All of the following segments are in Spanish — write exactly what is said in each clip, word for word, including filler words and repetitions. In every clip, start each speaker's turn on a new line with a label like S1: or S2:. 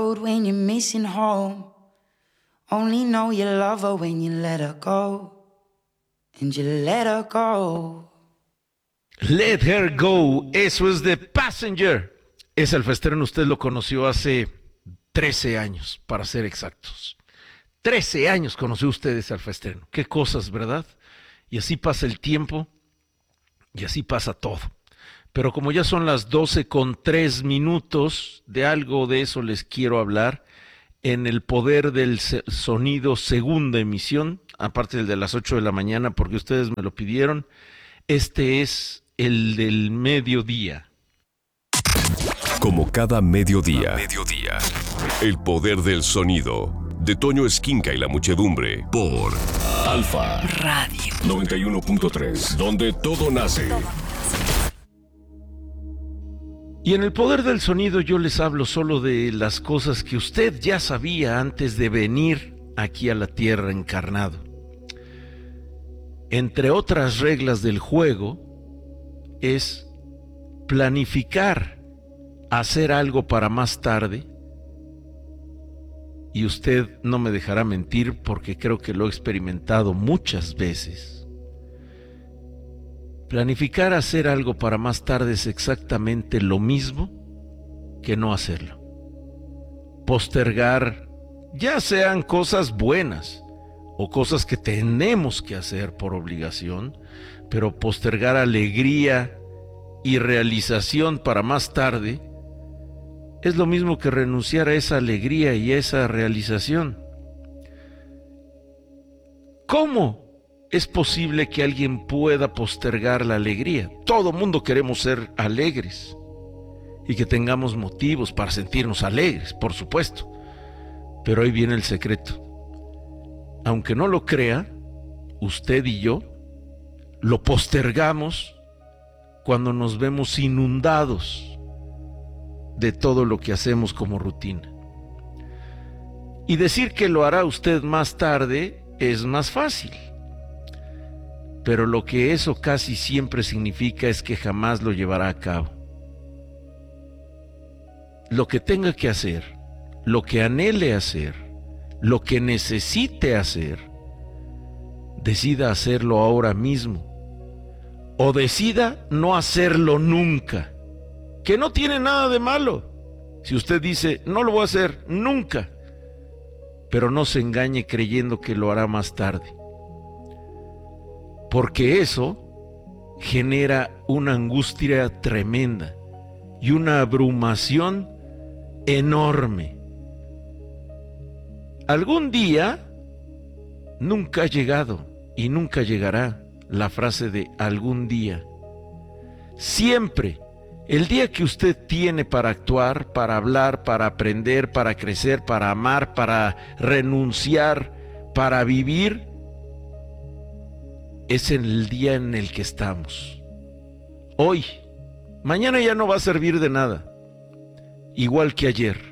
S1: road when you're missing home. Only know you love her when you let her go. And you let her go.
S2: Let Her Go, eso es de Passenger. Es el Festreno, usted lo conoció hace trece años, para ser exactos. trece años conoció usted ese Festreno. Qué cosas, ¿verdad? Y así pasa el tiempo, y así pasa todo. Pero como ya son las doce con tres minutos, de algo de eso les quiero hablar. En El Poder del Sonido, segunda emisión, aparte del de las ocho de la mañana, porque ustedes me lo pidieron. Este es el del mediodía.
S3: Como cada mediodía, mediodía, El Poder del Sonido, de Toño Esquinca y la muchedumbre, por Alfa Radio noventa y uno punto tres, donde todo nace.
S2: Y en El Poder del Sonido yo les hablo solo de las cosas que usted ya sabía antes de venir aquí a la Tierra encarnado. Entre otras reglas del juego es planificar hacer algo para más tarde, y usted no me dejará mentir porque creo que lo he experimentado muchas veces. Planificar hacer algo para más tarde es exactamente lo mismo que no hacerlo. Postergar, ya sean cosas buenas o cosas que tenemos que hacer por obligación, pero postergar alegría y realización para más tarde es lo mismo que renunciar a esa alegría y a esa realización. ¿Cómo es posible que alguien pueda postergar la alegría? Todo mundo queremos ser alegres y que tengamos motivos para sentirnos alegres, por supuesto. Pero ahí viene el secreto. Aunque no lo crea, usted y yo lo postergamos cuando nos vemos inundados de todo lo que hacemos como rutina. Y decir que lo hará usted más tarde es más fácil. Pero lo que eso casi siempre significa es que jamás lo llevará a cabo. Lo que tenga que hacer, lo que anhele hacer, lo que necesite hacer, decida hacerlo ahora mismo. O decida no hacerlo nunca, que no tiene nada de malo. Si usted dice, no lo voy a hacer nunca, pero no se engañe creyendo que lo hará más tarde. Porque eso genera una angustia tremenda y una abrumación enorme. Algún día nunca ha llegado y nunca llegará la frase de algún día. Siempre, el día que usted tiene para actuar, para hablar, para aprender, para crecer, para amar, para renunciar, para vivir, es el día en el que estamos. Hoy, mañana ya no va a servir de nada, igual que ayer.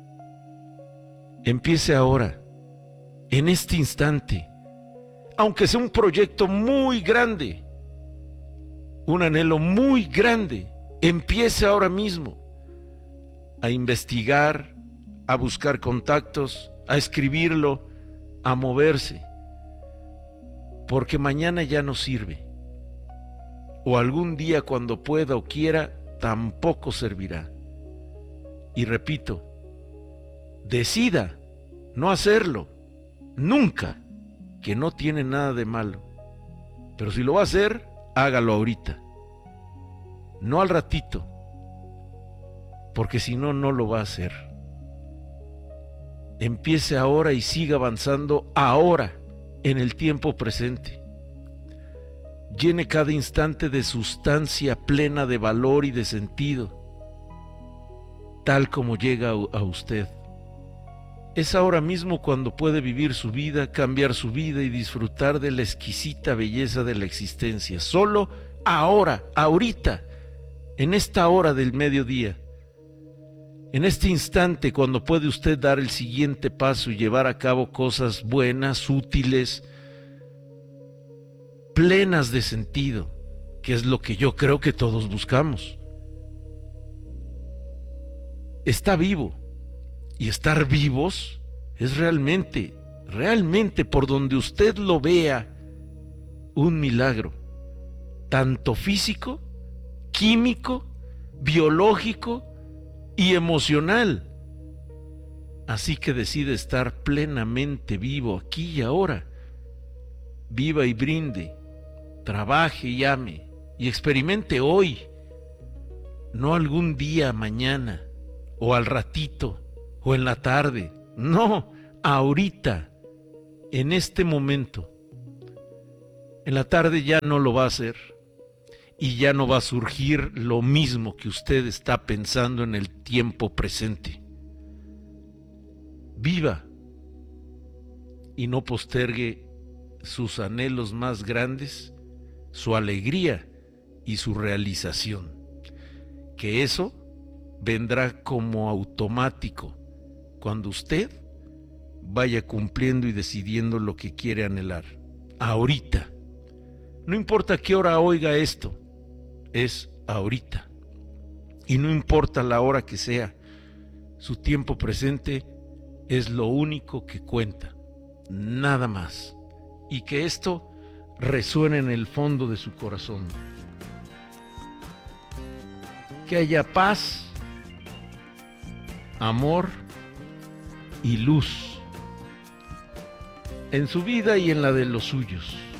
S2: Empiece ahora, en este instante, aunque sea un proyecto muy grande, un anhelo muy grande, empiece ahora mismo a investigar, a buscar contactos, a escribirlo, a moverse. Porque mañana ya no sirve, o algún día cuando pueda o quiera, tampoco servirá. Y repito, decida no hacerlo, nunca, que no tiene nada de malo. Pero si lo va a hacer, hágalo ahorita, no al ratito, porque si no, no lo va a hacer. Empiece ahora y siga avanzando ahora, en el tiempo presente. Llene cada instante de sustancia plena de valor y de sentido, tal como llega a usted. Es ahora mismo cuando puede vivir su vida, cambiar su vida y disfrutar de la exquisita belleza de la existencia. Solo ahora, ahorita, en esta hora del mediodía, en este instante cuando puede usted dar el siguiente paso y llevar a cabo cosas buenas, útiles, plenas de sentido, que es lo que yo creo que todos buscamos. Está vivo Y estar vivos es realmente, realmente por donde usted lo vea, un milagro, tanto físico, químico, biológico y emocional. Así que decide estar plenamente vivo aquí y ahora. Viva y brinde, trabaje y ame, y experimente hoy, no algún día mañana, o al ratito, o en la tarde, no, ahorita, en este momento. En la tarde ya no lo va a hacer, y ya no va a surgir lo mismo que usted está pensando en el tiempo presente. Viva, y no postergue sus anhelos más grandes, su alegría y su realización, que eso vendrá como automático cuando usted vaya cumpliendo y decidiendo lo que quiere anhelar, ahorita. No importa qué hora oiga esto, es ahorita. Y no importa la hora que sea, su tiempo presente es lo único que cuenta, nada más. Y que esto resuene en el fondo de su corazón. Que haya paz, amor y luz en su vida y en la de los suyos.